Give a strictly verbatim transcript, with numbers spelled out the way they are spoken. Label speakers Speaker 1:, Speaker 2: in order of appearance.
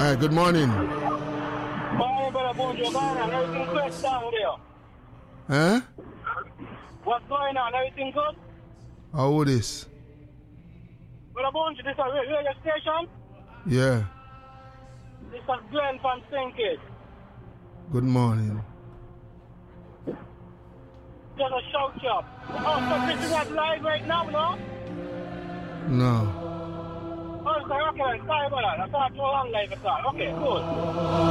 Speaker 1: All right, good morning.
Speaker 2: Morning, brother Bonjour. Going on? Everything good down there?
Speaker 1: Huh?
Speaker 2: What's going on? Everything good?
Speaker 1: How old is?
Speaker 2: Brother Bonjour, this is a radio station?
Speaker 1: Yeah.
Speaker 2: This is Glenn from Sinkid.
Speaker 1: Good morning.
Speaker 2: Just a shout job. Oh, so this is not live right now, no?
Speaker 1: No.
Speaker 2: Oh, sorry, okay, sorry about that. I thought you were on live at all. Okay, good.